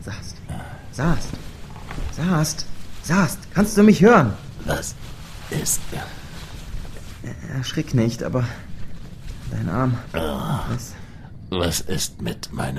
Sast, kannst du mich hören? Was ist? Erschrick nicht, aber dein Arm. Was ist mit meinem